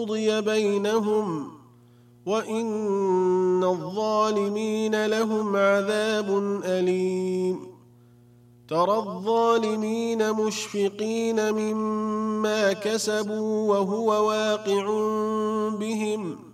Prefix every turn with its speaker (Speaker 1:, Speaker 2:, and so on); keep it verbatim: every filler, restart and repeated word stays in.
Speaker 1: قضي بينهم وإن الظالمين لهم عذاب أليم ترى الظالمين مشفقين مما كسبوا وهو واقع بهم